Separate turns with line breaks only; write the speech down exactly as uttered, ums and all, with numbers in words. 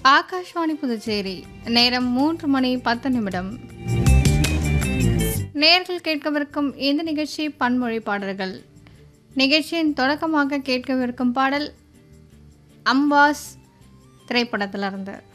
ஆகாஷ்வாணி புதுச்சேரி. நேரம் மூன்று மணி பத்து நிமிடம். நேர்கள் கேட்கவிருக்கும் இந்த நிகழ்ச்சி பன்மொழி பாடல்கள். நிகழ்ச்சியின் தொடக்கமாக கேட்கவிருக்கும் பாடல் அம்பாஸ் திரைப்படத்திலிருந்து.